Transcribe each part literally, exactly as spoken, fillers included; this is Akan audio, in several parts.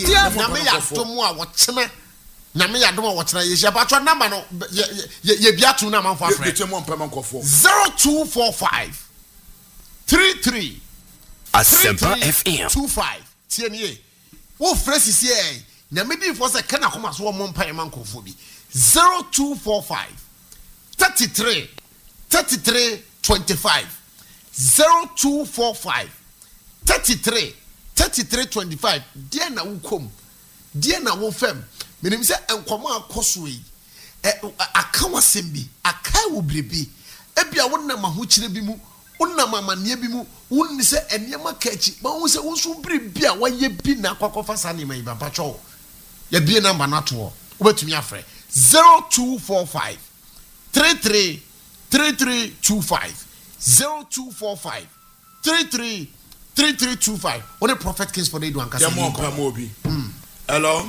nyame ya domo a wochena nyame ya domo wochena ye hia patro number no ye ye biatu na manfo afre zero two four five three three Asempa F M two five tie ne wo fresi sie nyame di fo se kana koma so mo mpa man kofo bi zero two four five thirty-three thirty-three twenty-five zero two four five thirty-three thirty-three twenty-five dia na wukom dia na wo fam menim se enkomo akoso yi aka wasem bi aka wo brebi ebia wo na mahokyire bi mu wonna mamanie bi mu wonni se enema kachi ma wo se wo so brebi a waye bi na kwakofa sane mai ba pacho ya bi number na to wo betumi afre zero two four five three three three three two five zero two four five three three three three two five. What a prophet case for the do ankasa. Demo Pamobi. Hmm. Hello.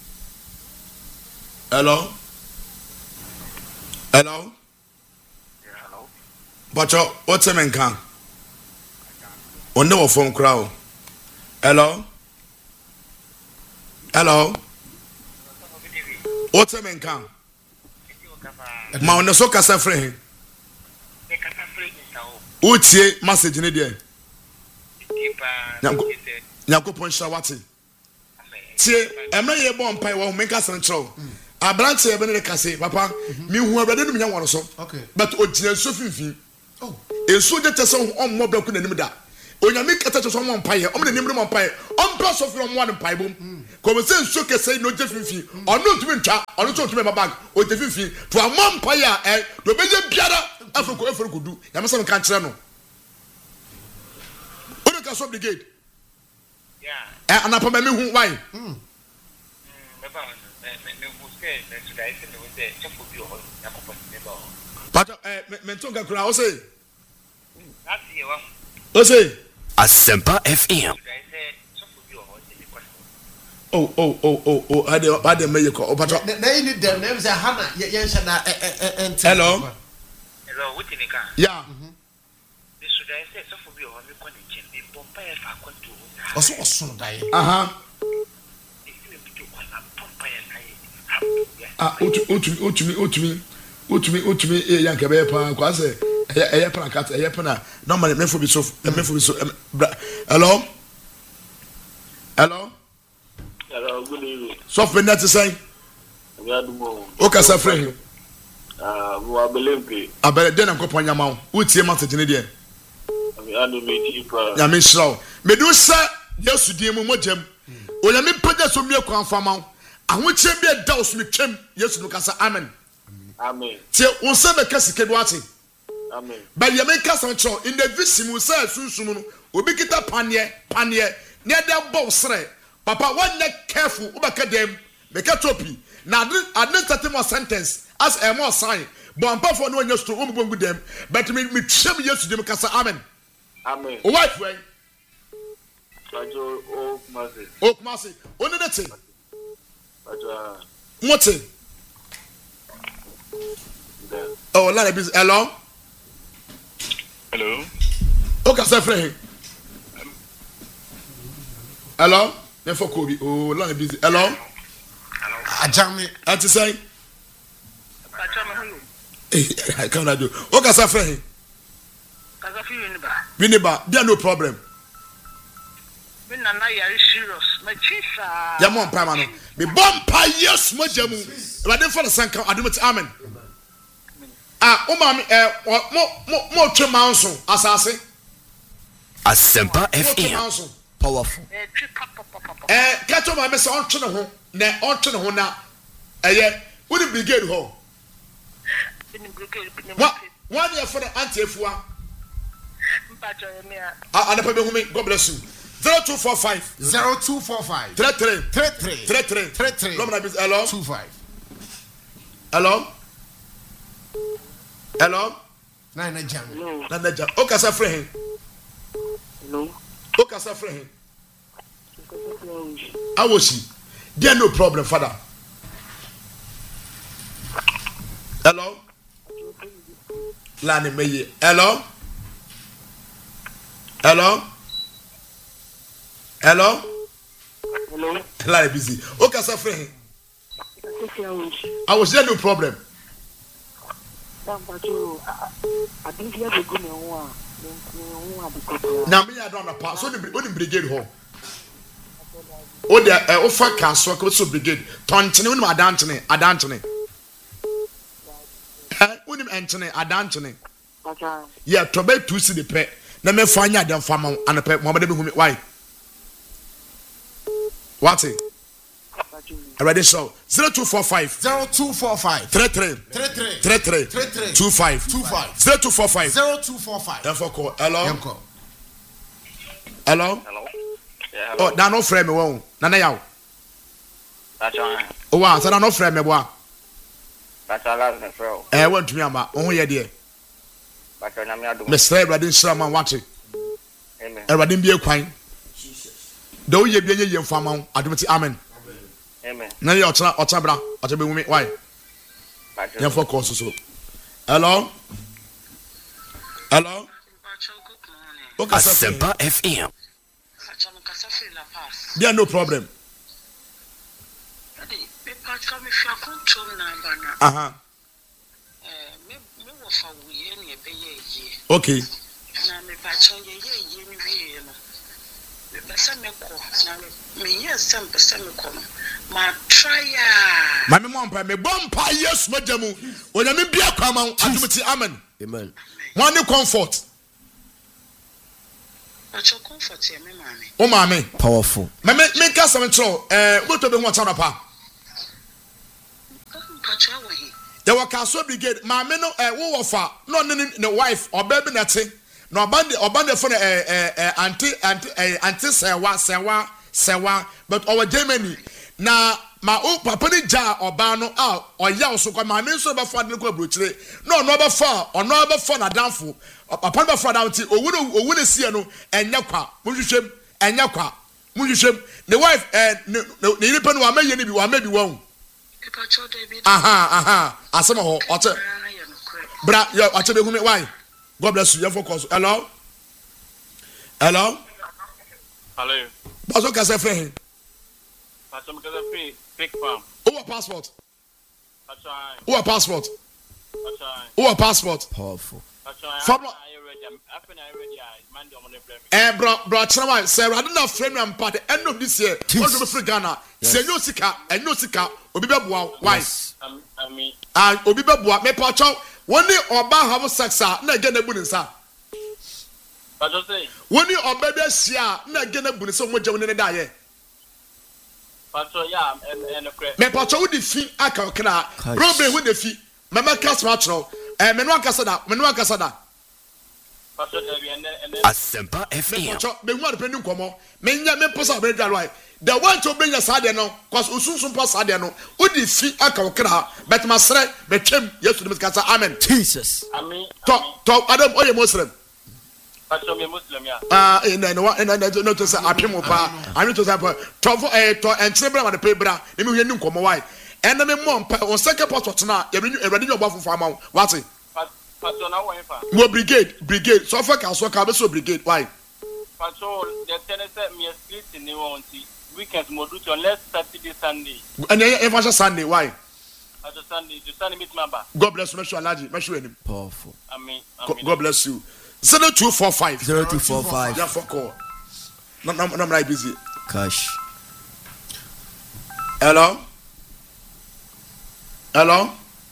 Hello. Hello. Yeah, hello. But what's a man can? On the phone crowd. Hello. Hello. What's a man can? Ma on the so kasa friend. Utie message ni there. Nyakopon shawati tie emre ye bon pai wo menka sanchro abrante ye be ne kase papa mi hu abade no nya woro so but ogina so finfin oh enso je tese on mo blaku nanim da onyame kata tese on mo pai o me nanim mo pai on pa so from one pai bom ko se enso kese no je finfin ono ntumi ntwa ono so ntumi bag o je finfin to amon pai a e do beje biara afoko afoko du yame se kan kire no of the gate. Yeah. And I put me who why? Hmm. But uh, mentonga kura say. That's say. Asempa F M. Oh oh oh oh oh. I dey I dey make you call. But they need them. Them say Hannah. Yen shana. Hello. Hello. What in the car? Yeah. This should I say so for you? I'm going to change the pompa if I want to. Also, also die. Uh huh. Ah, utu utu utu utu utu utu e yanka be pa kwa se e e pa kat e pa na normally me for be so me for be so hello hello hello good evening so for net say we are do o ka sa frɛ ah mo abelempe abele den nko ponya ma wo tie message ne de we are do me ti pa ya me shraw me do sa yesu die mu modjam o ya me pagya so mi akwan fama ahoche bi da osmi twem yesu no kasa amen amen tie won se be kasike do ate amen ba ye me kasa ncho in the visimu sa sunsun no obi kita panie panie ne da bow sre papa one careful ubaka dem me ka topi na adne start more sentence as a more sign bon pa for no nya sto wo mbongu dem but me me twem yesu dem kasa amen amen o wife way Ajo o kumase o kumase oni de te ajo mote oh la be hello hello o ka sa frɛ hello me for kobi oh la be hello hello ajame ati say ajo me hoyo eh kan radio o ka sa frɛ kaza fi winiba winiba there no problem me na na yare serious ma chisha ya mo mpa ma no me bompa yes mo jamu rade for the sanka adumati amen ah o ma me eh mo mo mo twe manso asase Asempa F M powerful eh twi papa papa eh kato ma me se on twe ne ho na on twe ne ho na eye wo ni brigade ho ni brigade ni wa wa dey for the anti efua mpacho me a ah anapa be hu me god bless you zero two four five zero two four five three three three three three three three three Lomna bis hello two five hello hello nine na jam na na jam o ka sa frɛ he no o ka sa frɛ he awoshi there no problem father hello la ne meye hello hello hello hello Clara busy. Okay, sir, friend. I was there, no problem. Now me I don't pass. So the brigade hall. Oh, the uh, offer castle so brigade. Tontine when my dantine, a dantine. When him Anthony, a dantine. Yeah, to be to see the pet. Na me find out them farm and a pet. Mama, why? What's it? Already so zero two four five zero two four five three three three three three three three three two five two five zero two four five zero two four five. Therefore call hello hello hello yeah oh na no frame me won na na yaw that's all oh wa so na no frame me boa that's all last me fro eh want me ama wo ye de that's all na me adu me say brother shira man watch amen everybody be kwan jesus do ye bi ye ye mfa ma adumti amen amen na ye otra otra bra otra be wumi why yeah for call so hello hello okay Asempa F M there no problem uh-huh okay Mami mompa me bompa yes majamu onyame bia kwama adumti amen amen one comfort acho comfort ye me mami o mami powerful me me me ka some tro eh go to be ho tana pa there were castle brigade mami no eh wo wofa no ne ne wife oba bi nete no oba de oba de for eh eh anti anti anti sewa sewa sewa but our Germany na ma o papa ni ja oba no a oya so kwa ma me so be fa de ko abrochire no no be fa ono be fa na danfo papa be fa danti owu no owu ne sie no enya kwa munhwehwem enya kwa munhwehwem the wife eh ne ne pe no wa maye ne bi wa ma bi won aha aha asema ho oche bra yo oche be humi why god bless you you focus hello hello hello bazo ka se friend Pasom ka free pick farm. Who a passport? That's right. Who a passport? That's right. Who a passport? Powerful. That's right. Fablo. After I already man do money blame. Eh bro bro chama say I don't frame am part the end of this year. What do we free Ghana? Say no sika, and no sika obi be boa. Why? I mean Ah obi be boa me pa chaw. Woni oba have sex ah na ge na bu nsa. But just say woni oba be sia na ge na bu nsa mo je woni ne da ye. Pacho yeah and and me pacho wo de fi aka okra problem wo de fi mama class ma tro eh me no akasa da me no akasa da Pacho dey and and Asempa F M me pacho me hu adepending komo me nya me posa be dwa why the one to be nya sade no cause usunsun pa sade no wo de fi aka okra but masre be twem yesu de kasa amen Jesus amen to to adam oye muslim Pacho me Muslim ya. Ah, eh na no na no to say apemo pa. Ani to say pa. To for eh to enchire ma de pe bra. Na me hwani nkomo why. En na me mom pa on second passport na e ready your bafo for am. What? Pacho na wo fa. Wo brigade, brigade. So for can so ka be so brigade why? Pacho the tennis me split ni won ti. Weekend mo do to unless Saturday Sunday. And e fa Sunday why? Pacho Sunday, to Sunday meet member. God bless you, Meshu Alaji. Meshu enim. powerful Amen. God bless you. zero two four five zero two four five yeah for call. No no no I'm busy. cash Hello? Hello?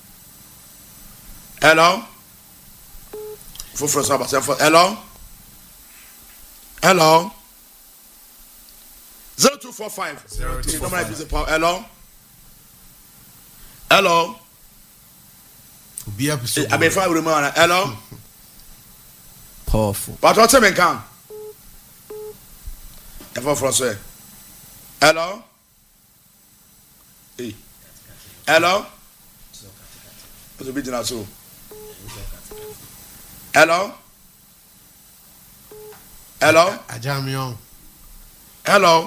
Hello? For for Sabbath. Hello? Hello? zero two four five zero two four five Hello? Hello? Be up so. I be five remember. Hello? powerful But what time can? Ever for say. Hello? Hey. Hello? What's the business so? Hello? Hello? Ajamion Hello?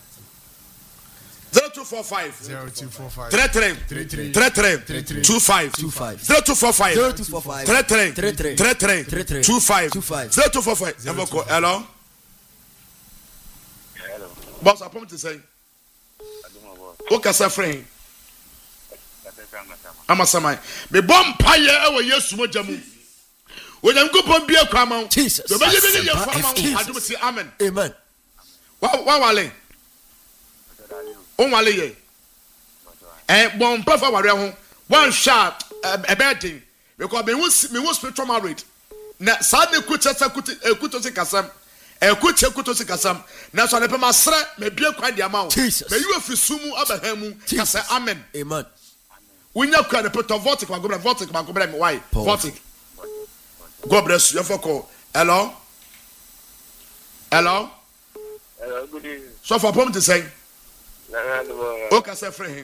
zero two four five zero two four five three three three three three three two five two five zero two four five zero two four five three three three three three three three three two five two five zero two four five. Hello? Hello. Boss, I promise to say. Okay, sir, friend. I'm a Samai. Me bomb pie our yes, Mojamu. When I'm good on beer, come on. Jesus. The baby, your farmer, I do say amen. Amen. Wow, Wale. Oh, Wale. And one perfect warrior, one shot, a bad thing. Because me was me was spiritual married. Now, Sunday could test a kutos kasam. A kutos kutos kasam. Now, so I put my son, may be quite the amount. Jesus. May you have sumu abahamu. Kasa amen. Amen. We now can put a vortic, my good vortic, my good why? Vortic. God bless you for call. Hello? Hello? Hello, good evening. So for point to say, okay, sir, friend.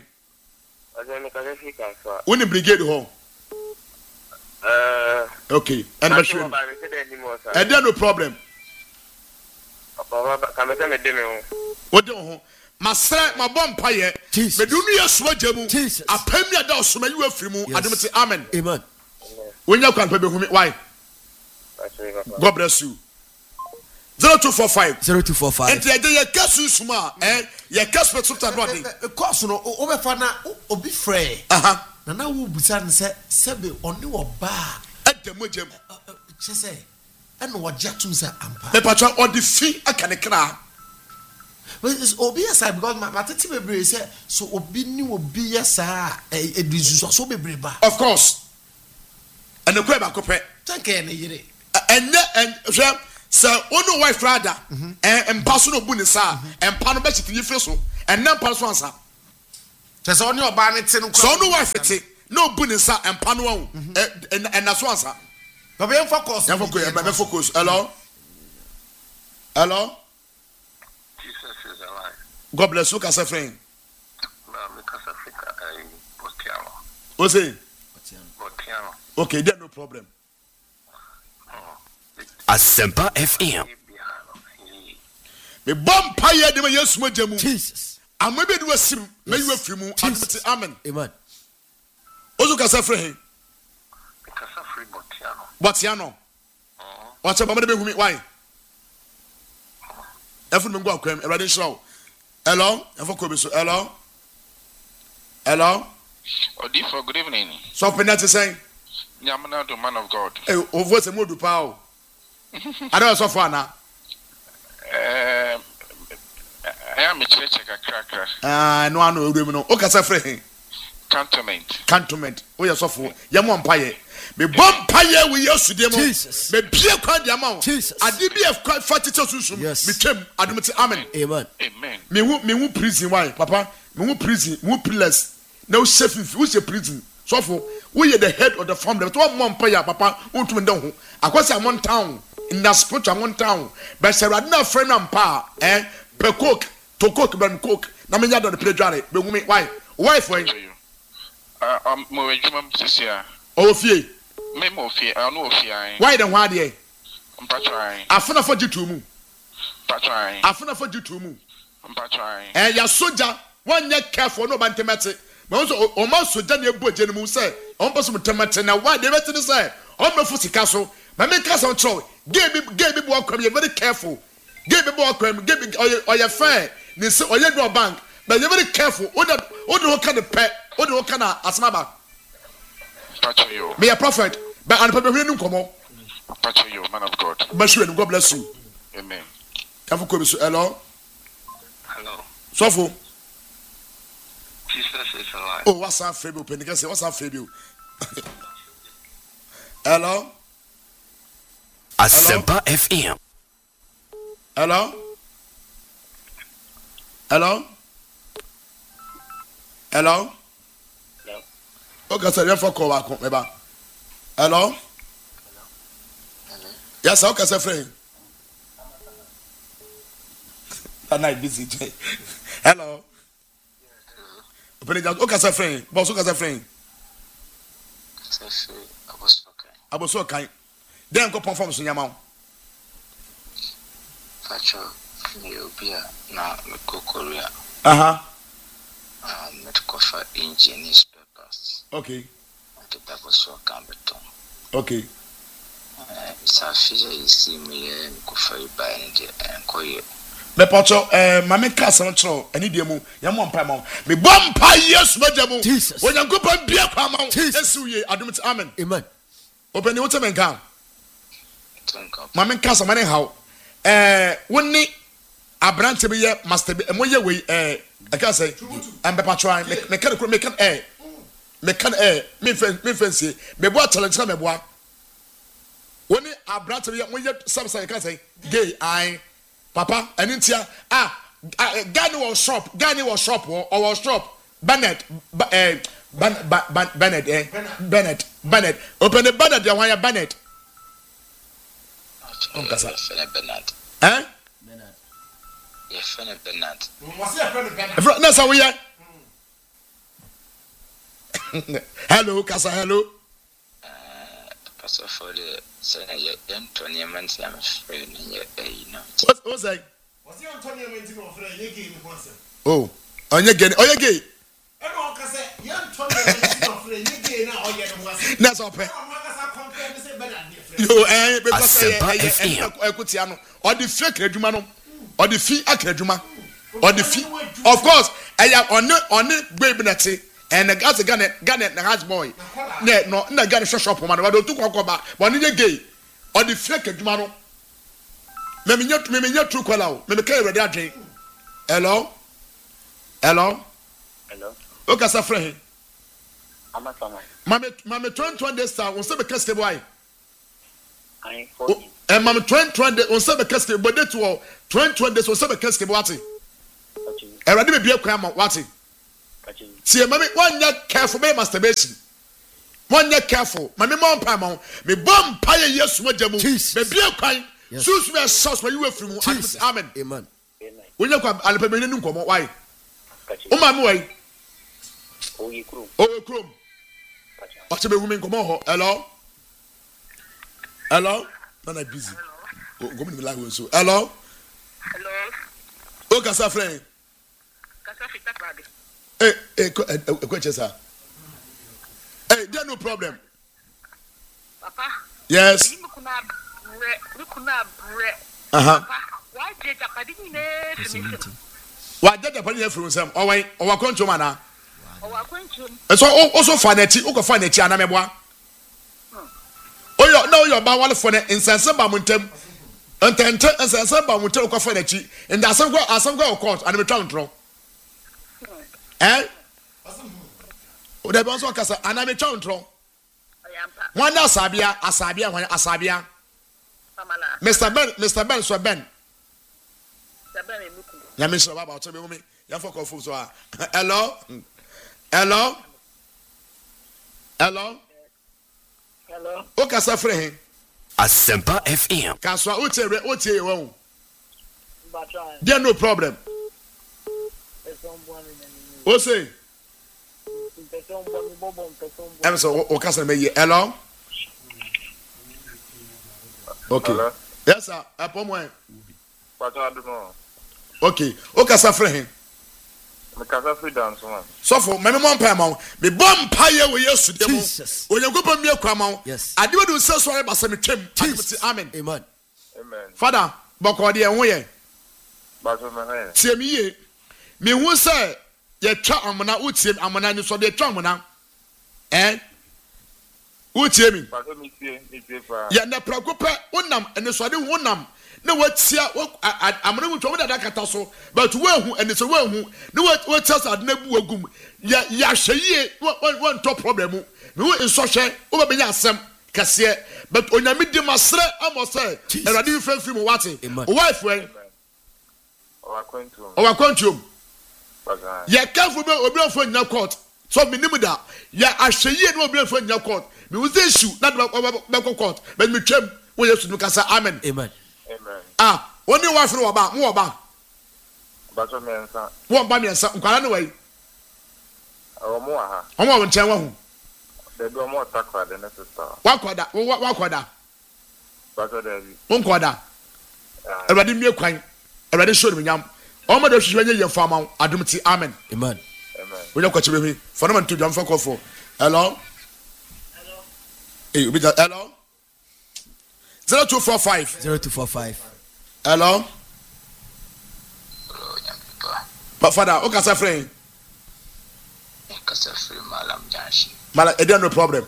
When the brigade home. Uh, okay, and I'm sure. And there no problem. What do you my son, my bomb pie, Jesus. But do me a swagger, Jesus. a premier does so many free move. I don't say amen. Amen. When you can pay me, why? God bless you. Zero two four five. Zero two four five. And the idea you cash you small, and you cash for something body. A course no over fana or be free. Uh huh. Nana will be saying, Sebe on your bar At the Mujam. Chese and what Jackson said, The patron or the fee, I can cry. Well, it's obvious because my matati baby said so. Obi ni obi yesa a disease so be breba. Of course. And the Quebec copy. Thank you. And and so ono wife rather and personal bunisa and panobet to you so and non person answer. Just on your bannet, so no wife no bunisa and pano and and that's answer. But we focus. Never focus. Hello. Hello. God bless you, Casa friend. What's it? Okay, then no problem. Asempa F M. Me bomb pie de me yes mojamu. Jesus. And maybe do a sim, may you free mu. Amen. Amen. Also Casa friend. Botiano. What's up, Mamma? Why? Everyone go crème. Everybody show. Hello. Hello. Hello. Odifo, good evening. So penalty saying. Yamana, the man of God. Hey, over the mood to power. I don't so far now. I am a church a cracker. Ah, no, I know. Okay, sir, friend. Cantonment. Cantonment. Oh, yes, so for Yamon Paye. Me bomb Paye, we used to demo. Jesus. Me beer quite the amount. Jesus. I did be a quite fatty to yes. Me came, I don't say amen. Amen. Amen. Me who me who prison, why, Papa? Me who prison, who pillars. No safe, who's a prison. So for we are the head of the family. But one month, Papa, who to me down. I was a one town. In that spot, I'm one town. But Sir Radna friend and pa, eh? Per cook, to cook, ben cook. Namanya don't play jolly. But why? Why for you? Uh, um, more Jumam Sisia. Oh, fee. Memo fee, I know fee. Why the one day? I'm patrying. I found a for you to move. Patrying. I found a for you to move. I'm patrying. And your soldier, one year careful, no bantamati. But also, almost so Daniel Bojan say, almost with Tamati. Now, why they went to say, on the Fussy Castle, my main castle, Troy, gave me, gave me walk, you're very careful. Give me walk, give me, or your fair, this or your bank, but you're very careful. What the what kind of pet, what the kind of asmaba? Patch you. May a prophet, but I'm probably no come on. Patch you, man of God. But you, God bless you. Amen. Hello. Hello. Sofu. Jesus is alive. Oh, what's up, Fabio? Pentecost, what's up, Fabio? Hello? Asempa F M. Hello? Hello? Hello? Hello. Okay, sir, you for call back. Hello? Hello. Yes, sir, okay, sir, friend. That night busy. Hello? Okay, sir, friend. Boss, okay, sir, friend. I was okay. I was okay. Then go perform some yamau. Facho, you be na me go Korea. Uh huh. Um, me to for engineers papers. Okay. And that was so cambeton. Okay. Uh, it's a figure you see me and go for you by and koye. me pacho eh mame ka san chro ani die mu ya mo mpa ma me bom pa yesu maja mu onyankopon bia kwa ma yesu ye adom ti amen amen obeni wo temen kan mame ka san mane hawo eh woni abrante be ye master be mo ye we eh aka say am be pacho me me kan me kan eh me kan eh me fen me fensi me bo challenge me bo woni abrante be mo ye sam say aka say gay I papa enintia ah Gani was shop Gani was shop or was shop Bennett eh Bennett eh Bennett Bennett open the Bennett ya wan Bennett Onkasa Bennett eh Bennett yeah friend Bennett was your friend Bennett na so we hello kasa hello uh pastor for the say ya Antonio Manti am friend ya eh no what was I was he Antonio Manti no friend ye gay no answer oh onye gay onye gay e no kasa ya Antonio Manti no friend ye gay na oye no answer na so pe yo eh be ko say eh ekutia no or the fake adwuma no or the fee akadwuma or the fee of course eh ya on on baby na te and the gas Ghana Ghana na has boy ne no na Ghana shop man wa do tu kokoba but ni gay or the fake adwuma no me me nyot me me nyot true kwala o me me kai ready adwen hello hello hello o ka sa friend amasama mame mame twenty twenty days star won se be kaske boy I forty eh mame twenty twenty won se be kaske but that to twenty twenty days won se be kaske boy ati e ready be bia kwa ma wati see mame one ya careful be masturbation one ya careful mame mo mpa ma me bom pa ye yesu magyamu be bia kwan sus me sauce ma you afiri mu amen amen when you kwa alpe be ni nkomo why o ma me why o yi krum o krum o te be hu me nkomo ho hello hello na busy go go me like so hello hello o ka sa friend kasa fita pade eh eh ko chesa eh there no problem papa yes ni kuna bre ni kuna bre aha why did you pade ni ne finish wa dada pade ya from sam o wan o wa control mana o wa control so o so fa na ti o ko fa na ti ana meboa oyo na oyo ba wale fo na insense ba muntem entente insense ba muntem ko fa na ti nda asam ko asam ko court ana metwa ntro eh o da ba so kasa ana metwa ntro wana asabia asabia wana asabia Mister Ben Mister Ben so Ben Saben emuku ya me so baba o tebe mi ya fo ko fu so a hello hello hello hello o kasa frɛ Asempa F M. Kaswa o tere o tie won. But try. There no problem. O say. Em so o kasa me ye. Hello. Okay. Hello? Yes sir. Apo mo. But I don't know. Okay. O kasa frɛ he. Me kasa free dance man. So for me me mo mpa ma me bom pa ye we yesu de mo. Onyankopɔ mi akwa ma. Ade we do se so ba se me twem. Amen. Amen. Amen. Father, boko de ho ye. But me he. Tie mi ye. Me hu se ye twa amona utie amona ni so de twa amona. Eh? Utie mi. But me tie, me tie pa. Ye na prakope wonam ene so de wonam. Na watia amona mu twom da kata so but we hu ene so we hu na watia sa de na bu agum ya ya hweye won top problem mu me hu nsɔhwɛ wo ba benya asɛm kase but onyame di masre amose erade mfamfi mu wate o wife we O akwantum. o akwantum Baga. ya careful be obi ofo nya court so me nim da ya ahweye na obi ofo nya court me wo say issue na be court but me twam wo yesu no kasa amen. Amen. Amen. Ah, oni wa fere wo ba mo wo ba But me nsa. wo ba me nsa nkwara ne wai O mo aha. o mo wo nchen wa hu The do mo takwa the necessary. wa koda wa koda But there be. wo koda erade mi kwan erade show me nyam o mo de hwehwe nye ye fama adom ti amen. Amen. Amen. We don't catch me. For them to jump for call for. Hello. Hello. Hey, we got hello. Zero two four five. Zero two four five. Hello. But father, okay, sir, friend. Kasa free Malam Janshi. Mala, I don't no problem.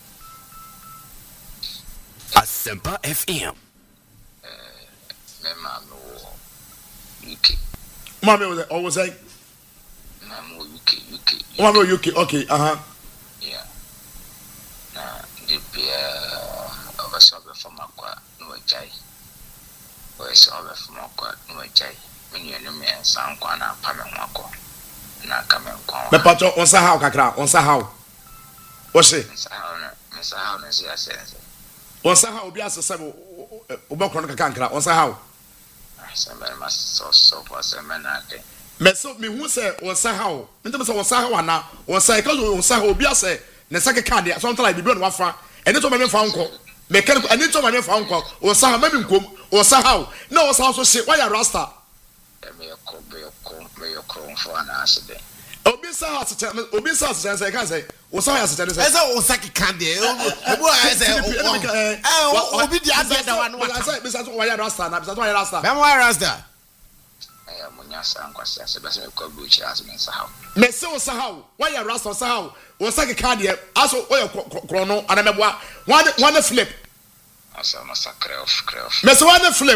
Asempa F M. Me mamu U K. Mommy was always like, Mamu U K, U K. Mommy U K, okay, uh huh. Yeah. Na the beer of a sober from Aqua, no jay. Or a sober from Aqua, no jay. When you know me and San Juana Pamako. Na come and call. Me pato on sa how kakra, on sa how. What's it? Miss Howner, Miss Howner, see, I said, On sa how be as a sabo, Obakron Kankra, on sa how. somebody must so so for some man. Me so me who say on sa how. Nti say on sa how na, on sa because on sa how be as ne sake card ya something like bibi no wafa. Eni to me fa nko. Me kan eni to me fa nko. On sa how me nkom. On sa how. Na on sa how so shit. Why you rasta? Me ko be ko me ko for an accident. Obi sa how se obi sa se say kan say. On sa how se say. Esa o saki kan de. Obo I say eh obi di asa da wan I say bisa so why you rasta na bisa so why you rasta. Me why rasta? Eh munya san kwasa se bese me ko buchi as me sa how. Me say on sa how. Why you rasta sa how? On saki kan de aso o ye krono ana meboa. One one flip. Asa massacre of cref. Me say one flip.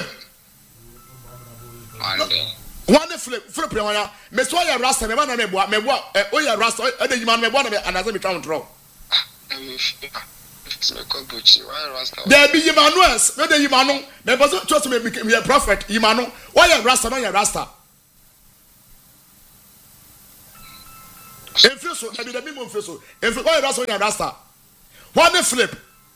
And One flip, flip your one. Me so ya rasta me ba na me boa, me boa, eh o ya rasta, e de yima me boa na me anaze me twa ntro. me ko buchi why rasta. There be yima no es, me de yima no, me boso trust me me a prophet, yima no. Why ya rasta no ya rasta? If you so, maybe the me mo so. If why ya rasta ya rasta? One flip.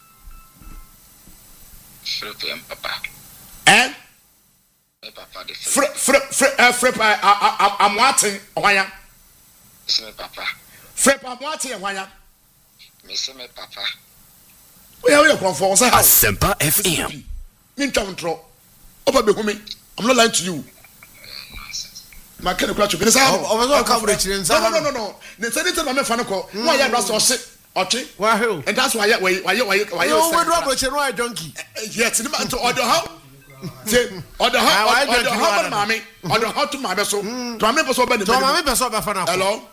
Flip em papa. Eh? Papa de Flip flip flip uh, flip uh, I'm watching wanya. me papa. Flip I'm watching wanya. Me se me papa. We are come for say how. Asempa F M. Min twa ntro. Opa be humi. I'm not lying to you. Ma kene kwa chukene say how. O so come reach in No no no no. Ne say anything na me fa no ko. Why ya rasta o shit. Okay? Why who? And that's why why why why why You we drop reach no a donkey. Yes, ni ma to order how. Say order how order how mama. Order how to mama so. To me person be ne. To mama person be fa na. Hello.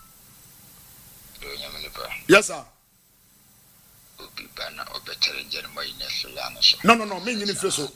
Yes sir. No, no, no, me you face so.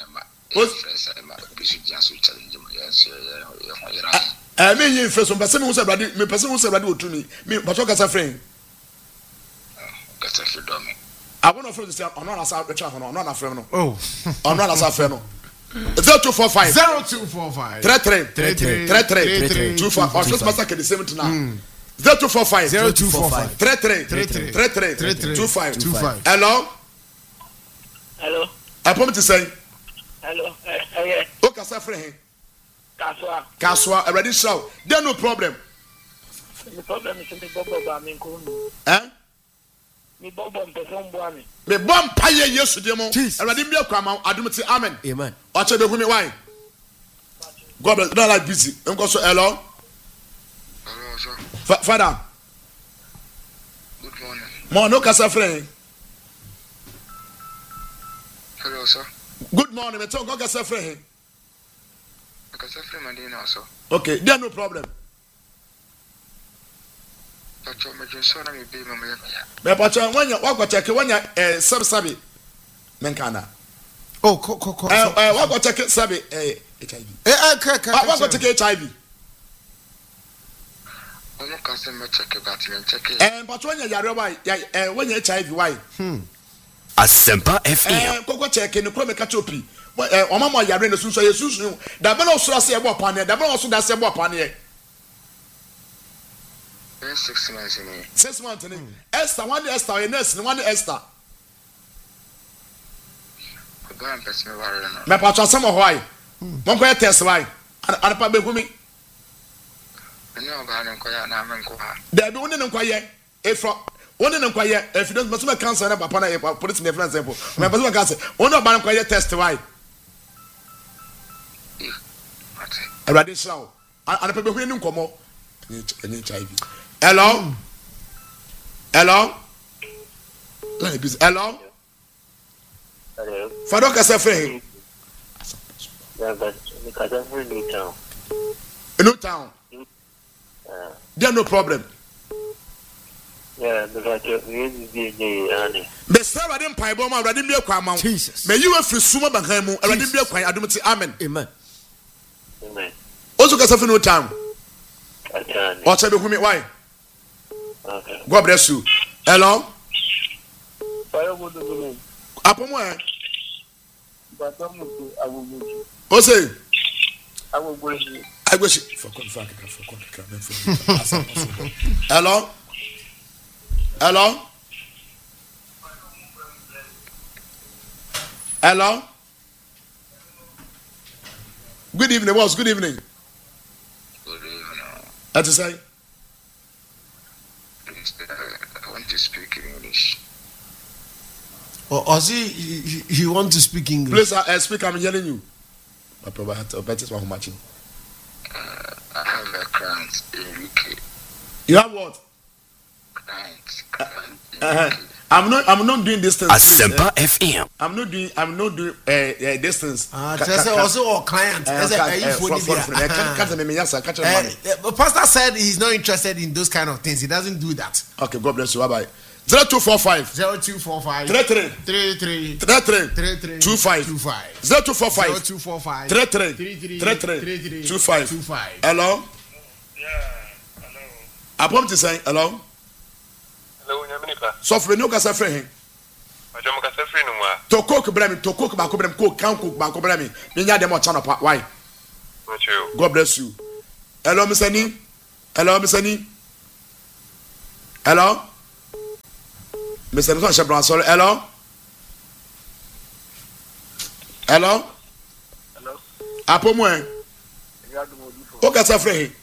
Eh me you face so, person who say brother, me person who say brother to me. Me but what ka friend? Kasa fi do me. I want to friend say on na sa recha ho no, on na friend no. Oh. On na sa friend no. zero two four five zero two four five three three three three three two five. Or just master the same thing now. zero two four five zero two four five three three three three two five two five. Hello? Hello. I promise to say. Hello. Eh eh. O ka sa friend. Kaswa. Kaswa already show. There no problem. The problem is the bobo ba me ko no. Eh? Me bobo person bo ami. Me bom paye Yesu de mo. Already me akwa adumti amen. Amen. O che be hu me why? God bless. Don't like busy. Nko so hello. Hello sir. Fa- Father. Good morning. Mo no kasa friend. Hello sir. Good morning. Me talk kasa friend. Kasa fi Madina sir. Okay, there no problem. Pacho me jinso na me be mama ya. Me pacha wanya wa kwa check wanya eh sub sabi. Menkana. Oh, ko ko ko. Eh eh wa kwa check sabi eh H I V. Eh eh ka ka. Wa kwa check H I V. Omo kasa me check but me check. Eh pacha wanya yare why eh wanya H I V why? Hmm. Asempa F M. Eh kokko check ni kro me ka chopi. Eh o mama yare na sunso ye sunsu. Da be no so ase e bo pane, da be no so da se bo pane. Six months in me. Six months ni. Esther one Esther e nurse ni one Esther. Go and pass me worry no. Me pacha some why? Mon ko test why? Ana pa be hu mi. Ni o ba na ko ya na men ko ha. Da be woni ne kwaye e fro woni ne kwaye e fi do so cancer na papa na e police me friend example. Me pacha cancer. Woni ba na kwaye test why? Ate. Erade shaw. Ana pa be hu ni nkomo. Ni H I V. Hello? Hello? Let me hello? Hello. Fado kasa friend. Yeah, but because I'm from New Town. New Town. There no problem. Yeah, because you need The sir Radim Paiboma, Radim Biakwama. Jesus. May you have free Suma Bankamu, Radim Biakwa, Adumati, Amen. Amen. Amen. Also, Casafino no time. I can. What's up with me? Why? Okay. God bless you. Hello? Fire would do. Upon where? But I'm not. I will move you. What's it? I will bring you. I wish for contract for contract. Hello? Hello? Hello? Good evening, boss. Good evening. Good evening. What to say? Please, uh, I want to speak English. Or, or see, he, he want to speak English. Please, I uh, speak. I'm hearing you. I probably have to better one matching. Uh, I have a client in U K. You have what? Client, client in Uh-huh. U K. I'm not. I'm not doing distance. Asempa F M. I'm not doing. I'm not doing uh, uh, distance. Ah, Ca- just ca- also our client. uh, As a- ca- a- uh, if for- we for- need for- it, uh, ca- uh-huh. catch them, yes, sir, catch them, Eh, money. eh, but Pastor said he's not interested in those kind of things. He doesn't do that. Okay, God bless you. Bye bye. Zero two four five. Zero two four five Three three. three three Three three. three three Two five. two five Zero two four zero five. two four five Three three. three three Three three. three three Two five. two five. Hello. Yeah, hello. I want to say hello. Hello, Yaminika. So for no kasa friend him. I don't want to say no more. To cook bremi, to cook ba ko bremi, cook can cook ba ko bremi. Me nya dem o channel pa. Why? Not you. God bless you. Hello, Mister Ni. Hello, Mister Ni. Hello. Mister Nson Shebran, sorry. Hello. Hello. Hello. Apo mo en. You have to move you O kasa friend him.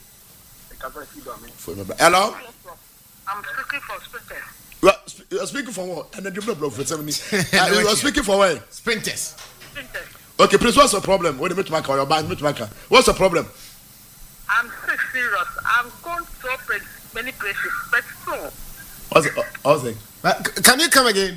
for. Hello. I'm speaking for speakers. You are, sp- you are speaking for what? And then you blow for seventy. Uh, you are speaking for what? Sprinters. Speakers. Okay, please. What's the problem? What do you make your band? What's the problem? I'm sick, serious. I'm going to open many places, but so What's the? What's the? Uh, c- can you come again?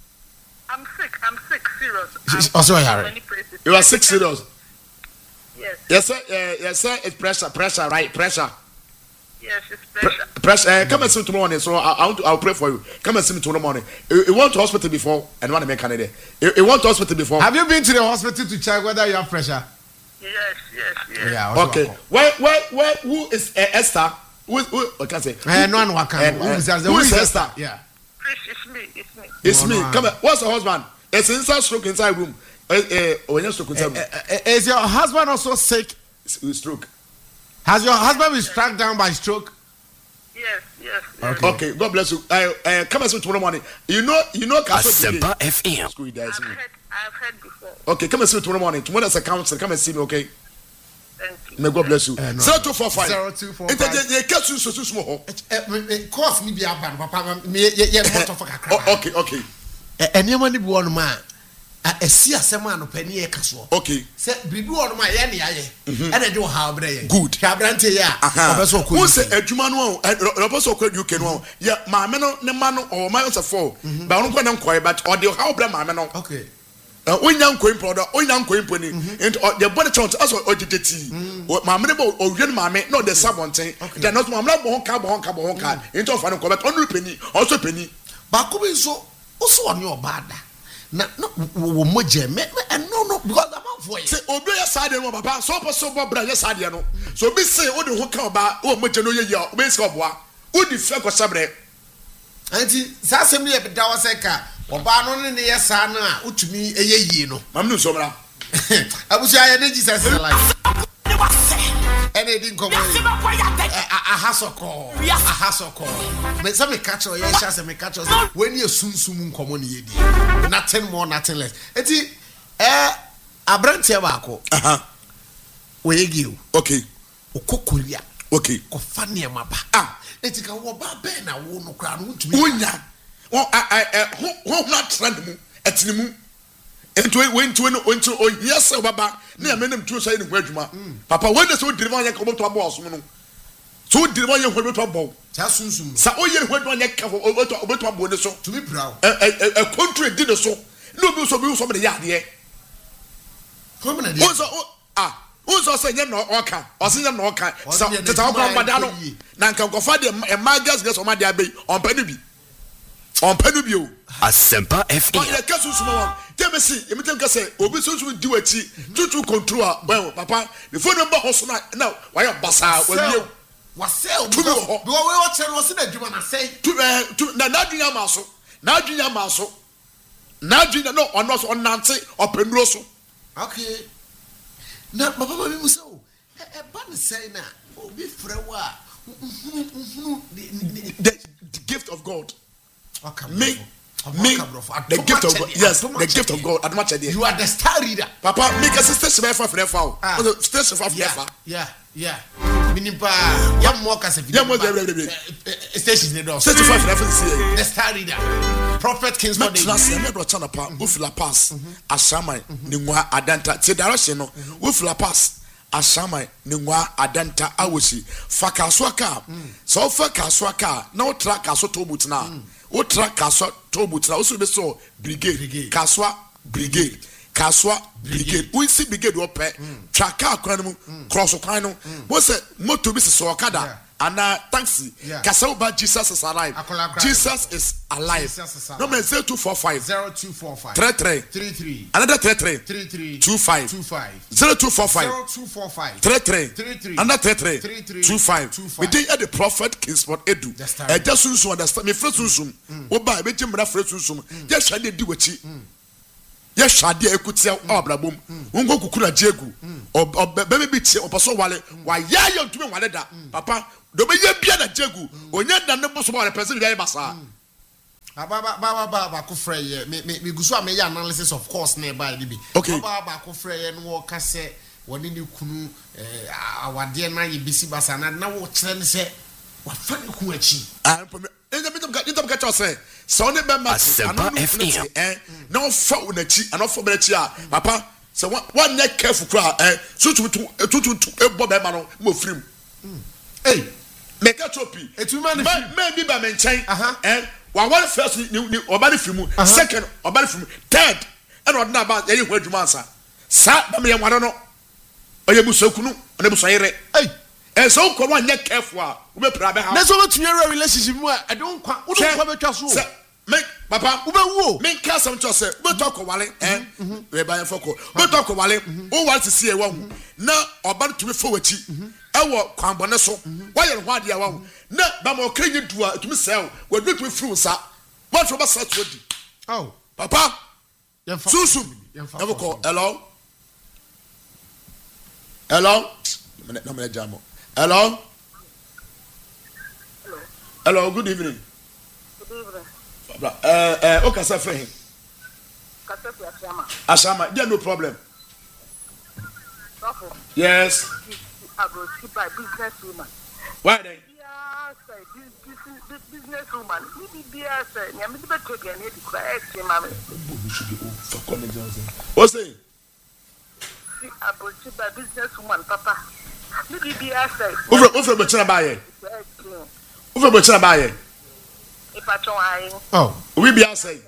I'm sick. I'm sick, serious. She's I'm also going Harry. to many places. You are sick, serious. Yes. Yes, sir. Uh, yes, sir. It's pressure, pressure, right? Pressure. Yes, it's Pre- pressure. pressure. Uh, come and see me tomorrow morning. So I, I want to, I'll pray for you. Come and see me tomorrow morning. You, you went to hospital before, and want to make Canada. You, you went to hospital before. Have you been to the hospital to check whether you have pressure? Yes, yes, yes. Yeah. also Okay. Wako. Where, where, where? Who is uh, Esther? Who, who? I can't say. Eh, no one waka. Eh, Who eh, is that? who is Esther? Yeah. Please, it's me. It's me. It's No, me. no, Come I- here. What's the husband? It's inside stroke inside room. Uh, uh, when you stroke inside room, Eh, eh, eh, Is your husband also sick? it's, it's stroke. Has your husband been struck down by stroke? Yes, yes, yes. Okay. Okay, God bless you. Uh, uh, come and see me tomorrow morning. You know, you know, Castle Asempa F M. School you guys. I've heard, I've heard before. Okay, come and see me tomorrow morning. Tomorrow is a council. Come and see me, okay? Thank you. May God bless you. Eh, no. Zero two four five. Zero two four It five. is a case you so small. Course ni bi aba no papa me ye ye motor for kakra. Oh, okay, okay, Enema ni bi won ma a esi asem a no pani ye kaso. okay. Se bibi won ma ye ne aye. E na de wo ha obre ye. Good. Kabrante ye a obeso ko. Who say adwuma no o obeso ko U K no ya maame no ne ma no o ma so four. Ba no ko na nkoy but o de ha obra maame no. Okay. Onya nkoy product, onya nkoy poni. And the body count as o dideti. Maame ne bo o hwe maame no de sabonten. They not maame no bo hon ka bo hon ka bo hon ka. Into of an ko but onu penny, also penny. Ba ko bi so o so oni obada. Na no wo moje me and no no because I'm out for you. Say obi ya sade no papa so poso bo bra ya sade no. So bi say o de ho ka oba o moje no ye ya o be se oboa. O di fe ko sabre. Anti sa asem ni e da wa se ka oba no ne ne ye sa na a utumi eye yi no. Mam no so bra. Abusu aye ne Jesus is alive. Ene di nkomo yi. Aha soko. Aha soko. Me say me catch o ye sha say me catch o when you sunsum nkomo ne ye di. Nothing more nothing less. Eti eh abrantie ba ko. Aha. We gi o. Okay. Okokoria. Okay. Ko fa ne ma ba. Ah, Eti ka wo ba be na wo no kra no utumi. Unya. Oh, I, I, who, who not trend mu, etinimu. Ento we ento no ento o yes baba. Na me nem tu so yin hwadwuma. Papa when so deliver yan ko to abo osom no. So deliver yan hwadwuma to abo. Sa sunsum. Sa o yin hwadwuma yan ka o to obo to abo ne so. Tumi brow. E e e country di ne so. No bi so bi so me de ya de. Come na O so ah, who's also saying no oka or saying no oka so to talk about madano na nka kofa de e magas gas o ma de abai on panubi on panubi o Asempa F M ya kasu sumo won tell me see you tell me say obi sunsun di wachi tutu control well papa before number hoso na na why basa wawie wasel because we watch no see na djuma na say to na na dunya maso na dunya maso na dunya no ono so onante openuro so okay na papa mami musa o e ba ne say na obi frɛ wa the gift of God okay me me the gift of God yes the gift of God adma chede you are the star reader papa make a sister seven for frɛ fa o sister seven for fa yeah yeah minipa ya mo ka se ya mo station ne do sister five for see the star reader prophet Kingsford dey last year me do chana pa wo fila pass ashaman ni ngwa adanta ti direction no wo fila pass ashaman ni ngwa adanta awosi fa kaso aka so fa kaso aka na wo track kaso to butina wo track kaso to butina wo so be so brigade kaso brigade kaso brigade wo si brigade wo pe track akwan mu cross kwan no wo se moto bi so okada ana taxi kaso ba Jesus is alive Jesus is alive no man zero two four five zero two four five three three three three another three three three three two five two five zero two four five zero two four five three three three three another three three two five we dey at the prophet Kingsford Edu e just sunsun understand me first sunsun wo ba e be jimra first sunsun je hwade di wachi ye hwade ekutia obrabom wongo kukura jegu obebe bi tie oposo wale wa ya ya ntumi wale da papa do be ye bia na jegu onya da ne boso wale person bi ya basa aba ba ba ba ba ko frɛ ye me me gusu a me ya analysis of course na ba bi aba ba ko frɛ ye no wo ka se woni ni kunu eh awade na ye bisi basa na na wo kyerɛ ne se wa fa ne ku achi ah enya bitum ka bitum ka cho se so ne be ma Asempa F M eh na wo fa wo na chi ana fo be na chi a papa se one neck careful kra eh tutu tutu ebo be ma no mo firim eh make a trophy etuma ne me bi ba me nchen eh wa one first ni oba ne fimu second oba ne fimu third and ordinary ba ye hu adwuma ansa sa ba me ye wano no oye busakunu one busayere eh eh so ko one neck careful a wo be pra be ha na so betumi relationship mu a e don kwa wo don kwa betwa so me papa wo be wo me ka sam cho se wo to ko wale eh we ba foko wo to ko wale wo wale ti sie wa na oba tumi fo wachi ewo kwambone so wa ye ho ade wa na ba mo krenye dua tumi sel wa do tumi fru sa what for ba sa to di oh papa susum ewo ko hello hello na me jamo hello hello good evening eh eh o ka sa fe Kasa fi Ashama. Ashama, there no problem. Yes. I go see by business woman. Why then? Yes, business woman. Maybe yes, I am the better than you to cry. Mammy. What's it? I go see by business woman, Papa. Maybe yes, Over over Bachana Baye. Over Bachana Baye. If I try. Oh, we be outside.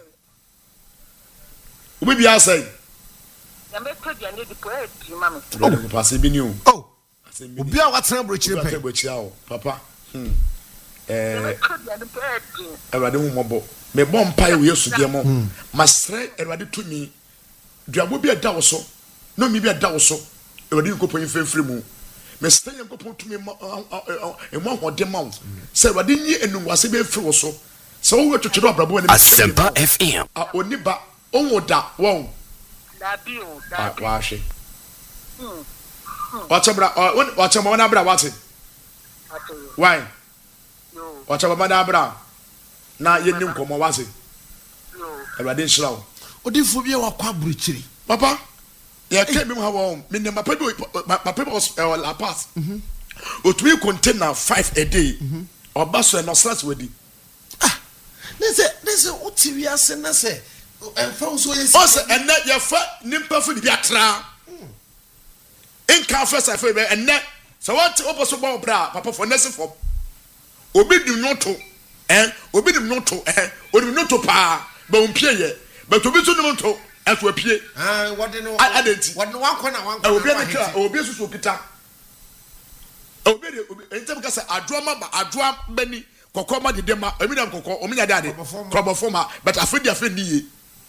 We be outside. I'm better than you to cry. Mammy. Oh, pass it be new. Oh. Obi a watena brochire pe. Brochire o, papa. Hmm. Eh. Ewade hu mobo. Me bom pai we yesu de mo. Masre ewade tumi. Duabo bi eda wo so. No mi bi eda wo so. Ewade nkopon fenfiri mu. Me stay nkopon tumi e mo hode ma wo. Se ewade nyi enunwase be firi wo so. Se wo twetwe abrabo ni. Asempa F M. A oniba onwo da won. Da bi o, da bi. Wa hwe. Hmm. Watch about uh watch about na bra what? Why? No. Watch about na bra. Na ye nim komo wase. No. Ewade nshirawo. Odifo bi e wakwa brochire. Papa, ye ke bi mo ha wo. Me ne papa bi papa was la pass. Mhm. Otumi container five a day. Mhm. Obaso no stress wedi. Ah. Nese nese otiwi ase na se. Enfo so ye. O se enne ye fa nimpa fu di atra. In can first I feel and net so what opposite about bra papa for next for obi do not to eh obi do not to eh obi not to pa but umpie ye but obi to no to ɛto apie ah what no identity what no one corner one corner obi akra obi susu okita obi de entem ka say adroa ba adroa bani kokko ma de dem ma emi dem kokko o menya de ade krobo forma but afedi afedi ye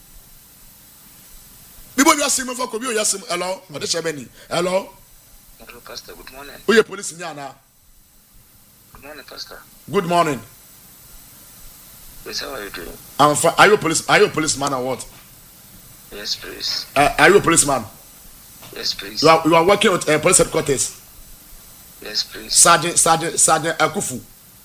bibo you asim for kobi o yasim hello o de shebeni hello hello pastor good morning o ye police nya na good morning pastor good morning yes how are you doing I'm fine. Are you a police are you a policeman or what yes please uh, are you a policeman yes please you are you are working with uh, police headquarters yes please sergeant sergeant sergeant Akufu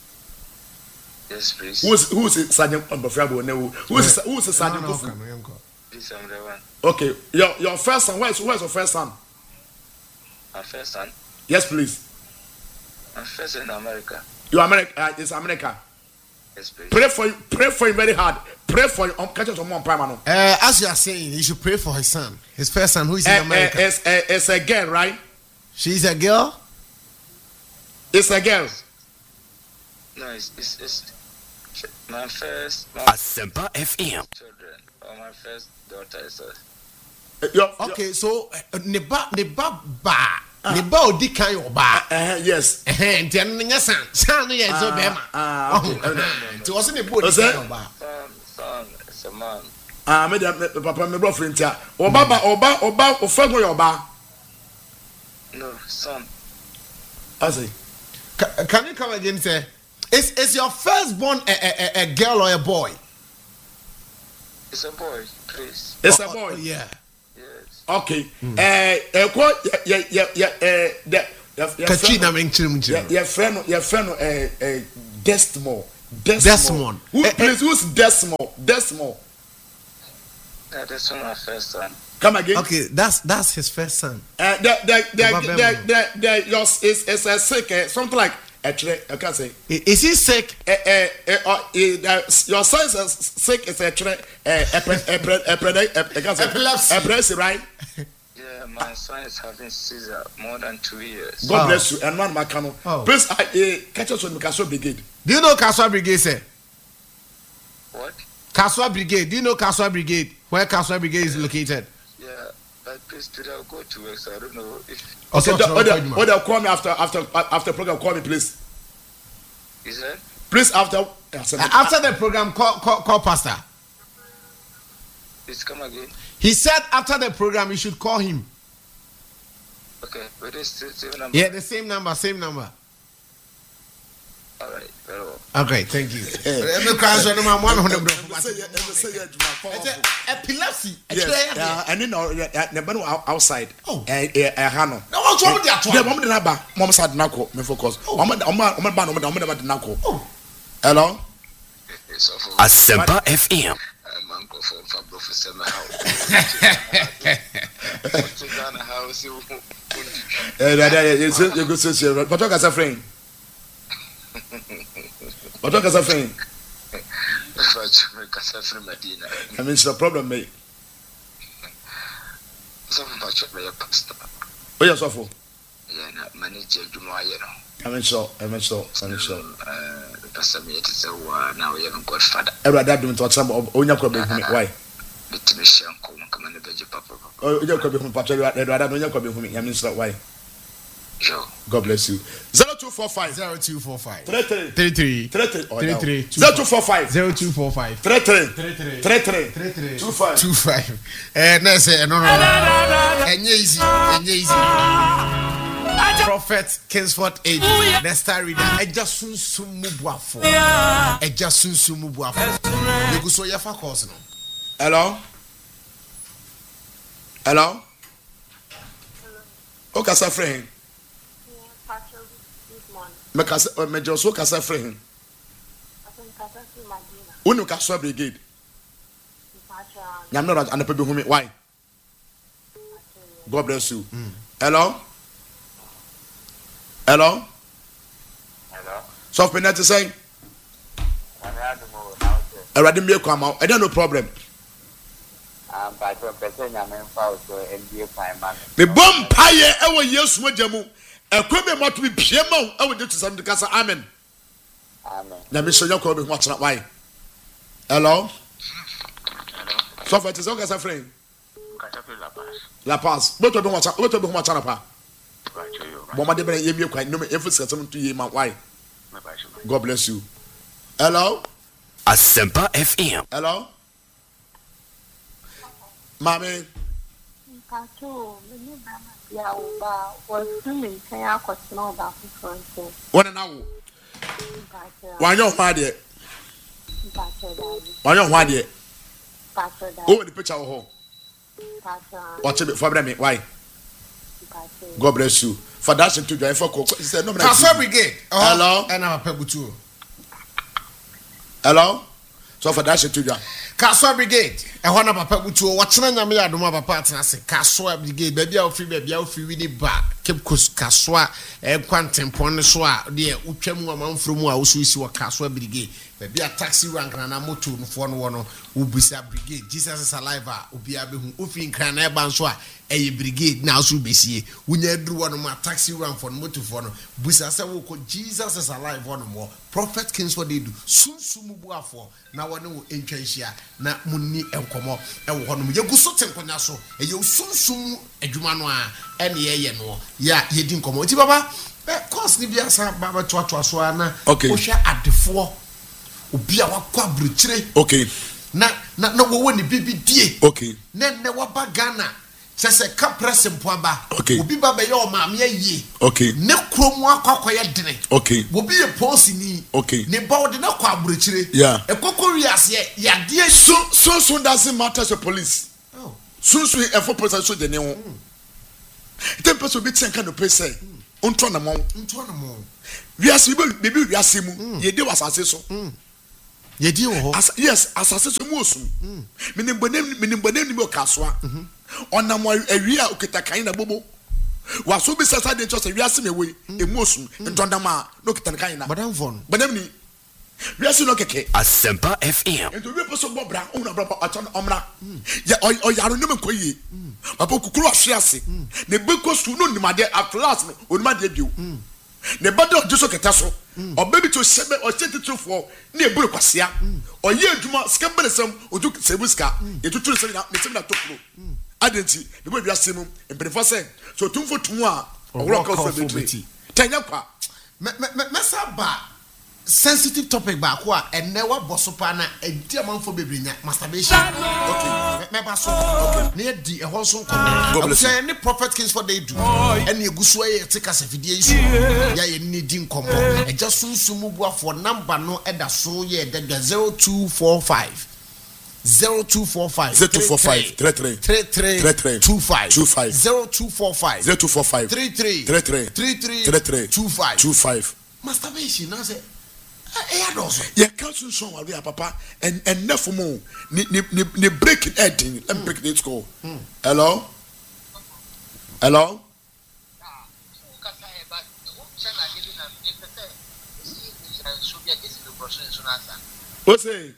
yes please who's who's sergeant Obafrabo no who's who's sergeant Akufu please I'm the one okay your your first son where's where's your first son my first son yes please my first son in America you America uh, it's America yes please pray for you pray for him very hard pray for you um catch us on one prime no uh as you are saying you should pray for his son his first son who is in uh, America uh, it's, uh, it's a girl right she's a girl it's a girl no it's it's, it's my first my Asempa F M children or my first daughter is a uh, your, okay your, so ne ba ne ba ba ne ba odi kan yo ba uh, yes eh enti an nya san san no ye zo be ma ah enti wo se ne ba odi kan yo ba son son it's a man ah me de papa me bro friend tia oba ba oba oba ofago yo ba no son I say can you come again say is is your firstborn a, a, a girl or a boy it's a boy please it's oh, a boy oh, yeah yes okay eh eh ko ya ya ya eh the Katrina menchim nchim your friend your friend eh eh Desmond Desmond who please who's Desmond Desmond yeah that's my first son come again okay that's that's his first son uh the the the the the, the yours is is a sick uh, something like actually I can say is he sick eh eh uh, your son is sick is actually eh epilepsy epilepsy right yeah my son is having seizure more than two years God oh. bless you and one makano oh. Please I uh, catch us on Kaswa Brigade do you know Kaswa Brigade sir what Kaswa Brigade do you know Kaswa Brigade where Kaswa Brigade is located yeah but please today I'll go to work so I don't know if okay what they'll call me after after after program call me please is that please after uh, after the program call call, call pastor please come again he said after the program you should call him okay but it's the same number yeah the same number same number all right very well okay thank you every class on my one hundred epilepsy yeah and then never outside oh eh eh hano no what's wrong with that one the mom dey na ba mom sad na ko me focus mom mom mom ba no mom dey na ko hello Asempa F M man go for for professor my house eh that you go so but talk as a friend but talk as a friend I mean it's a problem mate so much of your pastor oh yes awful yeah na manager Juma you know I mean so I mean so I mean so uh pastor me to say wa now you know Godfather every dad do to some onya kwa be humi why bitimi shanko kama ne beje papa oh onya kwa be humi papa every dad onya kwa be humi I mean so why yo God bless you zero two four five zero two four five three three three three three three three three zero two four five zero two four five three three three three three three three three two five two five eh na say no no enye easy enye easy Prophet Kingsford A D the star reader eja sunsun mubuafo eja sunsun mubuafo you go so ya fa course no hello hello o kasa friend me kasa me joso kasa friend unu Kaswa Brigade nyam no anape be humi why God bless you mm. hello hello hello so penalty say already me kwama e dey no problem am ba to person nyame fa so N B A prime man me bom paye e wo Yesu majamu ekweme moto bi piema e wo de tsam de kasa amen amen na me so yakọ be ho atena why hello so for tso kasa friend La Paz. La Paz. Both of them watch both of them watch pa. Mama de be yemi kwa no me efuse some to ye man why. God bless you. Hello? Asempa F M. Hello? Mami. Kato, me ya uba was swimming kaya kwatno ba fufu. One now. Why you hwa de? Why you hwa de? Oh, the picture ho. Watch it for me. Why? God bless you. For that to join for cook. He said no. Kaswa Brigade. Hello. And I'm a pebutu. Hello. So for that to join. Kaswa Brigade. I want to pebutu. What's na nyame adoma papa atena se. Kaswa Brigade. Baby a free baby a free wini ba. Keep kus Kaswa. E kwantempon ne so a de utwam amanfro mu a oso isi wa Kaswa Brigade. Baby a taxi rank na na moto no fo no wono ubisa Brigade. Jesus is alive a obi abehu. Ofi nkran na e ban so a eye Brigade na so besie. Unya duru wono ma taxi rank for no moto for no. Busa se wo ko Jesus is alive wono mo. Prophet Kings what they do. Sunsumu buafo na wono wo entwanhia na munni enkomo e wo hono ye guso tenkonya so e ye sunsumu adwuma no a ene ye ye no ya ye di nkomo ti baba e course ni bia sa baba to to so ana o hwa adefo obi a wakwa bruchire okay na na na wo woni bibi die okay na na waba Ghana sese ka presempo aba okay obi baba ye o maame aye okay ne kromu akwa ye dene okay obi ye posi ni okay ne ba de na kwa bruchire yeah e kokko wiase ya de so so so doesn't matter to police oh so so e for police so de ne ho tem person bi tien kan no pese ontro na mo ontro na mo wiase bi bi wiase mu ye de wasase so ye di wo as yes asase so mu osu menim bonem menim bonem ni o kasoa onam awia okita kan na bobo waso bi sasa de cho se wiase mewe emu osu ntondama no okita kan na madam von bonem ni wiase no keke Asempa F M. ento bi person bobra ona bra aton omra ya o yaro nem koyi papa kukuru ahwe ase ne bekosu no nimade atlas no onimade bio ne bado jeso keta so obebi to sebe o chetitufo ne eburu kwasea oye adwuma skemberesem odu sebuska etuturu se na mesim na tokro adenti ne bo wiase mu embrefo se so tumfo tumu a owro ka fo beti tanya kwa me me me saba sensitive topic ba ko a enne wa bosopa na edi amanfo bebrinya masturbation okay me ba so okay ne di e ho so nko say any Prophet Kings for they do ene eguso e tika safidie isu ya ye ni di nkomo e ja sunsumu buafo number no e da so ye da zero two four five zero two four five zero two four five three three three three two five two five zero two four five zero two four five three three three three three three three three two five two five masturbation na say eh ya dozo ye council song wa ya papa and and nefo mo ni ni ni break it ending let me break it go hello hello what's it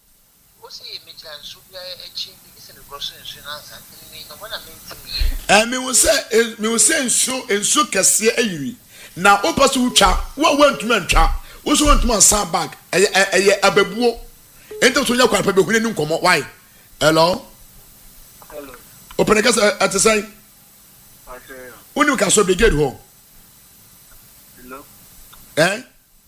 eh me will say me will say nso nso kese ayiri na opaso utwa wo wantuma ntwa wo so wantuma san bag eye eye ababuo ento so nya kwapa be hune ni nkomo why hello hello open the gas at the side I say unu ka so brigade ho hello eh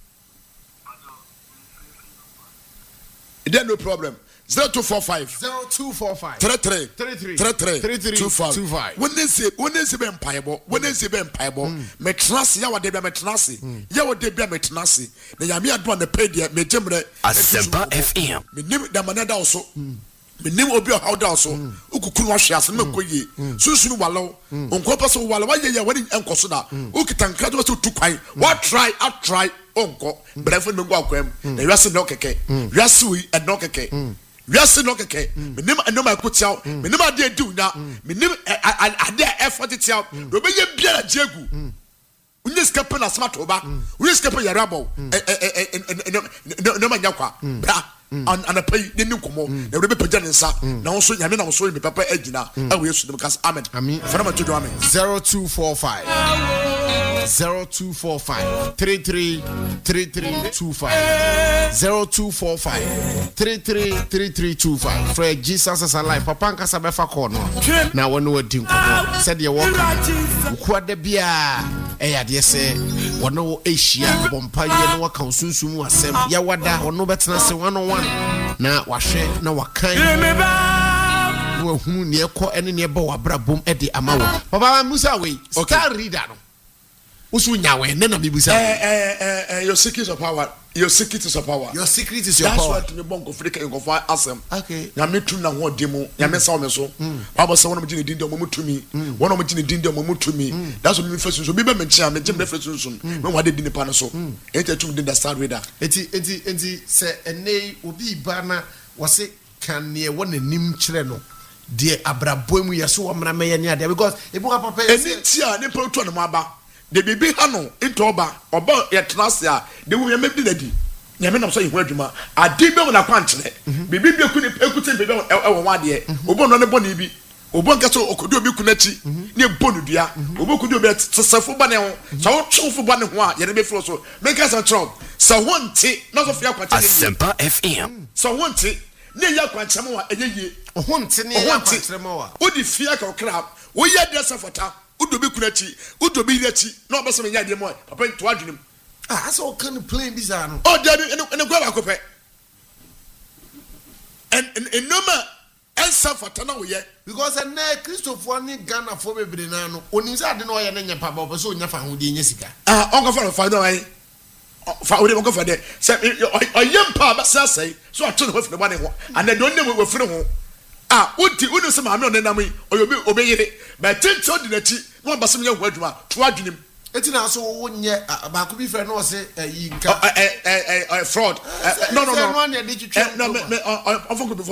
there no problem zero two four five zero two four five three three three three three three two five two five when they say when they say be empaibo when they say be empaibo me trance ya wode be me trance ya wode be me trance na ya me ado na pay dia me jemre Asempa F M. me nim da manada so me nim obi o how down so ukukuru wa hwe ase me koyi sunsun walo onko pa so walo wa ye ye wani enkoso da ukitanka do so tu kwan wa try I try onko brefo me go akwam na wiase no keke wiase wi e no keke wiase no keke menim enoma ekotiaw menim ade adi unya menim ade effort tiaw do be ye bia jegu unye skepe na smart oba unye skepe yarabo no manya kwa bra an pay de nkomo na we be pagya ne nsa na wo so nyame na wo so me papa agina awe yesu dem kas amen amen fana ma to do amen zero two four five zero two four five three three three three two five zero two four five three three three three two five. Fred Jesus is alive. Papa nkasa befa call no. Na wonu wadi nkomo. Said ye work. Ukwade bia eya de se wono ehia bompa ye no waka sunsun asem. Ya wada wono betena se one on one. Na wahwe na wakan. Wahunu ne ekọ ene ne eba wabrabom e de amawo. Papa Musa we star reader no. Usu nyawe ne na bibusa. Eh eh eh your secret of power. Your secret is your power. Your secret is your That's power. That's what me bongo Africa en go asem. Okay. Na me tu na ho demo. Ya me sa me so. Baba say wona me gine dinde mo mutumi. Wona me gine dinde mo mutumi. That's what me first so. Bi be me chia me gine me first so. Me wade dinde pa no so. Enti tu dinde star reader. Enti enti enti se ene obi ba na wose kan ne wona nim kire no. De abrabomu yeso wo mra me ye ne ade because ebu papa eni tia ne pa tu na mo aba. De bibi ha no into oba oba ye trase a de wo ye medi dadi nyame nam so ye ho adwuma ade be na kwankyere bibi bi ku ni ekute bibi e wo wade obo no ne bo ne bi obo nka so okodu obi ku na chi ne bonu dua obo ku di obi tsesefo ba ne ho so wo twofo ba ne ho a ye ne be flo so make us control so wonte na so fia kwankyere Asempa F M so wonte ne ya kwankyere mo a eyeye ohonte ne ya kwankyere mo a odi fia ka okra wo ya de safata udobi kunachi udobi irachi no be some yade mo papa to adwunim ah so can play this ano oh there ene ene gwa akope and and no ma ensa fata na wo ye because na Christopher ni Ghana for bebre na no onim say ade na oye na nya pa ba so nya fa ho de nya sika ah onko fa fa no ai fa wo de onko fa de say oyem pa ba say say so ato no fa ne ho and the only we firi ho ah udi unu se ma me onenam yi oyobi obeyire but tenti odi na chi no basem ye ho adwuma to adwunim eti na so wo nye ba ko bi fre no se yi nka eh eh eh fraud no no no no no me me onfo ko bi